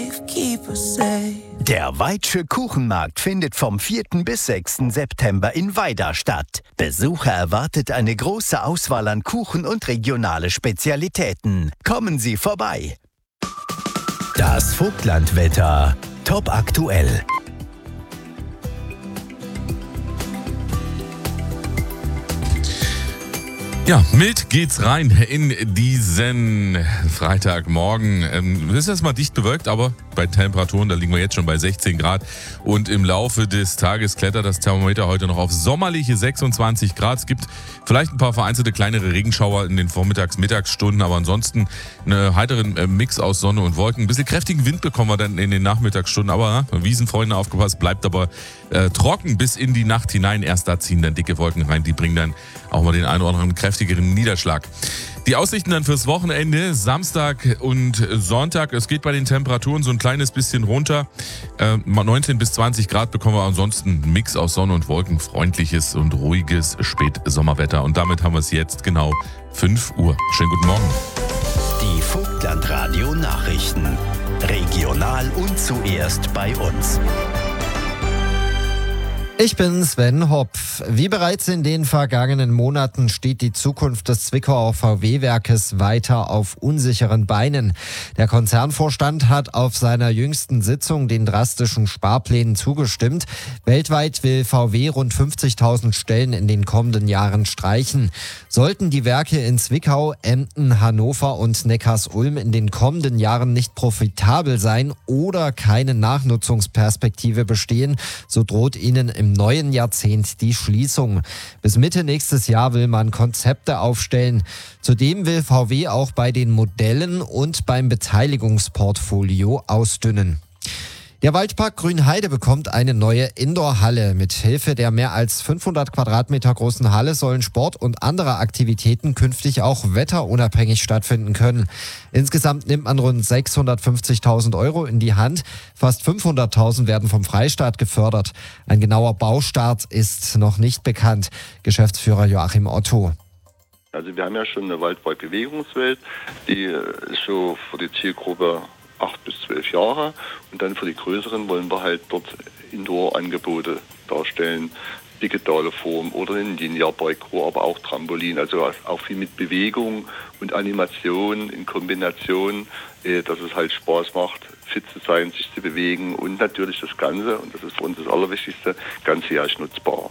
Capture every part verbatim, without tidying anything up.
safe, keep us safe. Der Weitsche Kuchenmarkt findet vom vierten bis sechsten September in Weida statt. Besucher erwartet eine große Auswahl an Kuchen und regionale Spezialitäten. Kommen Sie vorbei. Das Vogtlandwetter. Top aktuell. Ja, mild geht's rein in diesen Freitagmorgen. Ähm, es ist erstmal dicht bewölkt, aber bei Temperaturen, da liegen wir jetzt schon bei sechzehn Grad. Und im Laufe des Tages klettert das Thermometer heute noch auf sommerliche sechsundzwanzig Grad. Es gibt vielleicht ein paar vereinzelte kleinere Regenschauer in den Vormittags-Mittagsstunden, aber ansonsten einen heiteren Mix aus Sonne und Wolken. Ein bisschen kräftigen Wind bekommen wir dann in den Nachmittagsstunden, aber na, Wiesenfreunde aufgepasst, bleibt aber äh, trocken bis in die Nacht hinein. Erst da ziehen dann dicke Wolken rein, die bringen dann auch mal den einen oder anderen kräftigeren Niederschlag. Die Aussichten dann fürs Wochenende, Samstag und Sonntag. Es geht bei den Temperaturen so ein kleines bisschen runter. Äh, neunzehn bis zwanzig Grad bekommen wir ansonsten einen Mix aus Sonne und Wolken. Freundliches und ruhiges Spätsommerwetter. Und damit haben wir es jetzt genau fünf Uhr. Schönen guten Morgen. Die Vogtlandradio Nachrichten. Regional und zuerst bei uns. Ich bin Sven Hopf. Wie bereits in den vergangenen Monaten steht die Zukunft des Zwickauer V W-Werkes weiter auf unsicheren Beinen. Der Konzernvorstand hat auf seiner jüngsten Sitzung den drastischen Sparplänen zugestimmt. Weltweit will V W rund fünfzigtausend Stellen in den kommenden Jahren streichen. Sollten die Werke in Zwickau, Emden, Hannover und Neckarsulm in den kommenden Jahren nicht profitabel sein oder keine Nachnutzungsperspektive bestehen, so droht ihnen im Im neuen Jahrzehnt die Schließung. Bis Mitte nächstes Jahr will man Konzepte aufstellen. Zudem will V W auch bei den Modellen und beim Beteiligungsportfolio ausdünnen. Der Waldpark Grünheide bekommt eine neue Indoor-Halle. Mit Hilfe der mehr als fünfhundert Quadratmeter großen Halle sollen Sport und andere Aktivitäten künftig auch wetterunabhängig stattfinden können. Insgesamt nimmt man rund sechshundertfünfzigtausend Euro in die Hand. Fast fünfhunderttausend werden vom Freistaat gefördert. Ein genauer Baustart ist noch nicht bekannt. Geschäftsführer Joachim Otto. Also wir haben ja schon eine Waldpark-Bewegungswelt, die ist so für die Zielgruppe acht bis zwölf Jahre, und dann für die größeren wollen wir halt dort Indoor-Angebote darstellen, digitale Form oder ein Linear-Parcours, aber auch Trampolin, also auch viel mit Bewegung und Animation in Kombination, dass es halt Spaß macht, fit zu sein, sich zu bewegen und natürlich das Ganze, und das ist für uns das Allerwichtigste, ganzjährig nutzbar.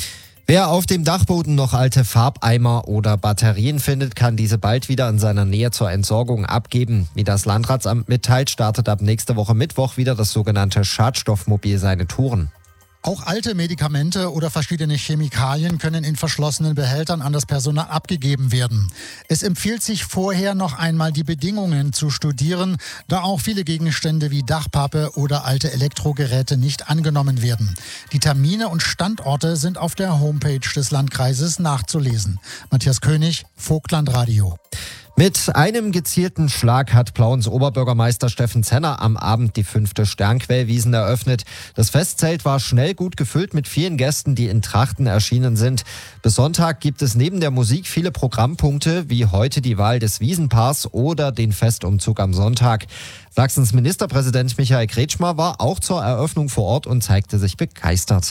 Wer auf dem Dachboden noch alte Farbeimer oder Batterien findet, kann diese bald wieder in seiner Nähe zur Entsorgung abgeben. Wie das Landratsamt mitteilt, startet ab nächste Woche Mittwoch wieder das sogenannte Schadstoffmobil seine Touren. Auch alte Medikamente oder verschiedene Chemikalien können in verschlossenen Behältern an das Personal abgegeben werden. Es empfiehlt sich vorher noch einmal die Bedingungen zu studieren, da auch viele Gegenstände wie Dachpappe oder alte Elektrogeräte nicht angenommen werden. Die Termine und Standorte sind auf der Homepage des Landkreises nachzulesen. Matthias König, Vogtlandradio. Mit einem gezielten Schlag hat Plauens Oberbürgermeister Steffen Zenner am Abend die fünfte Sternquellwiesen eröffnet. Das Festzelt war schnell gut gefüllt mit vielen Gästen, die in Trachten erschienen sind. Bis Sonntag gibt es neben der Musik viele Programmpunkte, wie heute die Wahl des Wiesenpaars oder den Festumzug am Sonntag. Sachsens Ministerpräsident Michael Kretschmer war auch zur Eröffnung vor Ort und zeigte sich begeistert.